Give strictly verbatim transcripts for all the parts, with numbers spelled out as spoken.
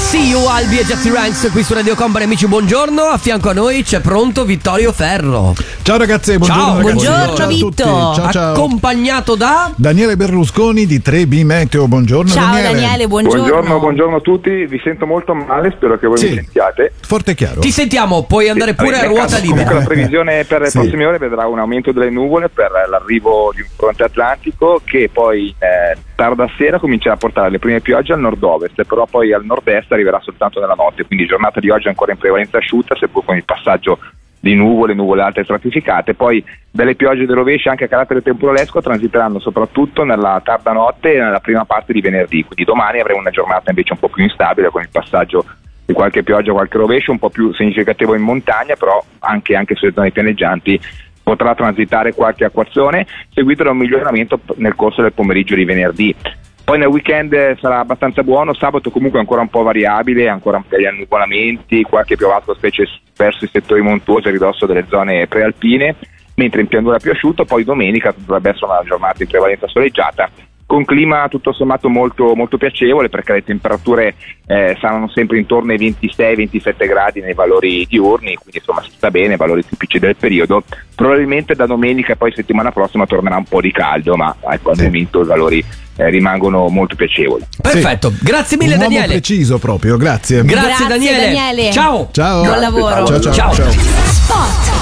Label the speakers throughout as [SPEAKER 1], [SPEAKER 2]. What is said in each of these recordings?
[SPEAKER 1] See You, Albi e Jeffrey Ranks qui su Radio Company. Amici, buongiorno. A fianco a noi c'è pronto Vittorio Ferro.
[SPEAKER 2] Ciao ragazzi, buongiorno.
[SPEAKER 1] Ciao,
[SPEAKER 2] ragazzi.
[SPEAKER 1] buongiorno,
[SPEAKER 2] ciao a tutti.
[SPEAKER 3] Vitto.
[SPEAKER 2] Ciao, ciao.
[SPEAKER 1] Accompagnato da
[SPEAKER 2] Daniele Berlusconi di tre B Meteo. Buongiorno.
[SPEAKER 3] Ciao
[SPEAKER 2] Daniele,
[SPEAKER 3] Daniele, buongiorno.
[SPEAKER 4] Buongiorno, buongiorno a tutti. Vi sento molto male, spero che voi
[SPEAKER 2] Sì.
[SPEAKER 4] mi sentiate.
[SPEAKER 2] Forte e chiaro.
[SPEAKER 1] Ti sentiamo, puoi andare pure
[SPEAKER 4] Sì,
[SPEAKER 1] a ruota
[SPEAKER 4] caso,
[SPEAKER 1] libera.
[SPEAKER 4] Comunque la previsione per le
[SPEAKER 2] Sì.
[SPEAKER 4] prossime ore vedrà un aumento delle nuvole per l'arrivo di un fronte atlantico che poi eh, tarda sera comincerà a portare le prime piogge al nord-ovest, però poi al nord-est arriverà soltanto nella notte, quindi giornata di oggi è ancora in prevalenza asciutta, seppur con il passaggio di nuvole, nuvole alte stratificate. Poi delle piogge e dei rovesci anche a carattere temporalesco transiteranno soprattutto nella tarda notte e nella prima parte di venerdì, quindi domani avremo una giornata invece un po' più instabile con il passaggio di qualche pioggia, qualche rovescio, un po' più significativo in montagna, però anche, anche sulle zone pianeggianti potrà transitare qualche acquazzone, seguito da un miglioramento nel corso del pomeriggio di venerdì. Poi nel weekend sarà abbastanza buono, sabato comunque ancora un po' variabile, ancora degli annuvolamenti, qualche piovasco specie verso i settori montuosi a ridosso delle zone prealpine, mentre in pianura più asciutto. Poi domenica dovrebbe essere una giornata in prevalenza soleggiata, con clima tutto sommato molto, molto piacevole, perché le temperature eh, saranno sempre intorno ai ventisei ventisette gradi nei valori diurni, quindi insomma si sta bene, valori tipici del periodo. Probabilmente da domenica e poi settimana prossima tornerà un po' di caldo, ma ecco, al
[SPEAKER 2] Sì.
[SPEAKER 4] momento i valori eh, rimangono molto piacevoli.
[SPEAKER 1] Perfetto, grazie mille
[SPEAKER 2] Un uomo
[SPEAKER 1] Daniele.
[SPEAKER 2] preciso proprio, grazie.
[SPEAKER 1] Grazie,
[SPEAKER 3] Grazie,
[SPEAKER 1] Daniele.
[SPEAKER 3] Daniele.
[SPEAKER 1] Ciao.
[SPEAKER 2] Ciao.
[SPEAKER 3] Buon lavoro.
[SPEAKER 2] Ciao, ciao.
[SPEAKER 1] Ciao.
[SPEAKER 3] Spot.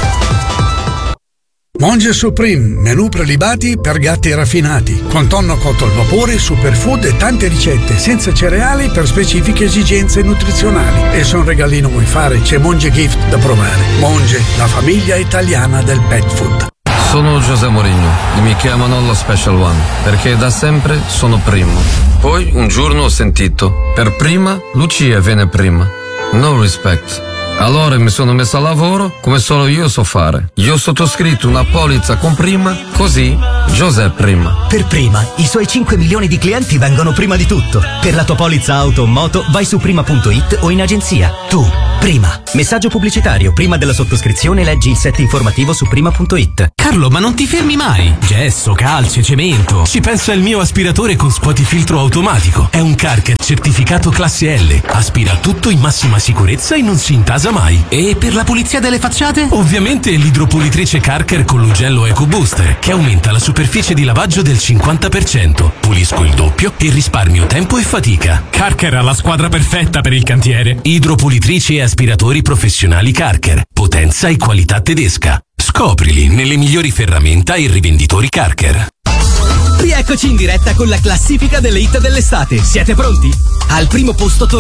[SPEAKER 5] Monge Supreme, menù prelibati per gatti raffinati, con tonno cotto al vapore, superfood e tante ricette, senza cereali per specifiche esigenze nutrizionali. E se un regalino vuoi fare, c'è Monge Gift da provare. Monge, la famiglia italiana del pet food.
[SPEAKER 6] Sono José Mourinho e mi chiamano lo Special One perché da sempre sono primo. Poi un giorno ho sentito, per prima Lucia viene prima. No respect. Allora mi sono messo a lavoro come solo io so fare. Io ho sottoscritto una polizza con prima, così José prima.
[SPEAKER 7] Per prima, i suoi cinque milioni di clienti vengono prima di tutto. Per la tua polizza auto o moto vai su prima punto it o in agenzia. Tu, prima. Messaggio pubblicitario. Prima della sottoscrizione leggi il set informativo su prima punto it.
[SPEAKER 8] Carlo, ma non ti fermi mai? Gesso, calce, cemento. Ci pensa il mio aspiratore con scuotifiltro automatico. È un Carker certificato classe L. Aspira tutto in massima sicurezza e non si intasa mai. E per la pulizia delle facciate? Ovviamente l'idropulitrice Carker con l'ugello Eco Booster, che aumenta la superficie di lavaggio del cinquanta per cento. Pulisco il doppio e risparmio tempo e fatica. Carker ha la squadra perfetta per il cantiere. Idropulitrici e aspiratori professionali Carker. Potenza e qualità tedesca. Scoprili nelle migliori ferramenta e rivenditori Carker.
[SPEAKER 7] Rieccoci in diretta con la classifica delle hit dell'estate. Siete pronti? Al primo posto torna